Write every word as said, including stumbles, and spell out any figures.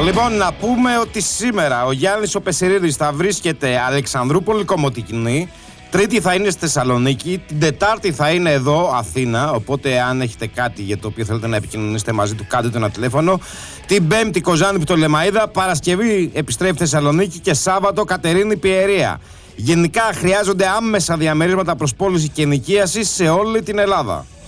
Λοιπόν, να πούμε ότι σήμερα ο Γιάννης ο Πεσσερίδης θα βρίσκεται Αλεξανδρούπολη Κομοτηνή. Τρίτη θα είναι στη Θεσσαλονίκη. Την Τετάρτη θα είναι εδώ Αθήνα. Οπότε, αν έχετε κάτι για το οποίο θέλετε να επικοινωνήσετε μαζί του, κάντε το ένα τηλέφωνο. Την Πέμπτη Κοζάνη Πτολεμαΐδα. Παρασκευή επιστρέφει Θεσσαλονίκη. Και Σάββατο Κατερίνη Πιερία. Γενικά χρειάζονται άμεσα διαμερίσματα προς πώληση και ενοικίαση σε όλη την Ελλάδα.